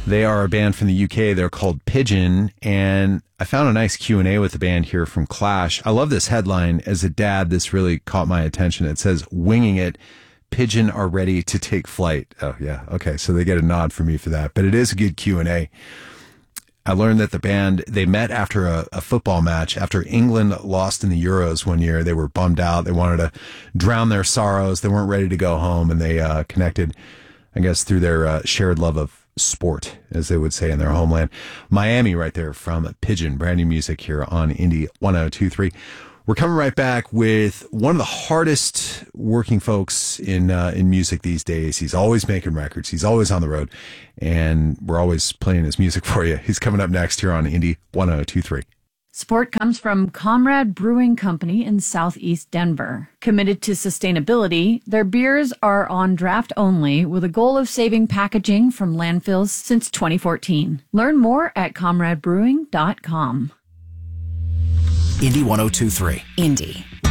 They are a band from the UK. They're called Pigeon, and I found a nice Q&A with the band here from Clash. I love this headline. As a dad, this really caught my attention. It says, "Winging it, Pigeon are ready to take flight." Oh, yeah. Okay, so they get a nod from me for that, but it is a good Q&A. I learned that the band, they met after a football match. After England lost in the Euros one year, they were bummed out. They wanted to drown their sorrows. They weren't ready to go home, and they connected, I guess, through their shared love of sport, as they would say in their homeland. Miami right there from Pigeon. Brand new music here on Indie 102.3. We're coming right back with one of the hardest working folks in music these days. He's always making records. He's always on the road, and we're always playing his music for you. He's coming up next here on Indie 102.3. Support comes from Comrade Brewing Company in Southeast Denver. Committed to sustainability, their beers are on draft only with a goal of saving packaging from landfills since 2014. Learn more at comradebrewing.com. Indie 102.3. Indie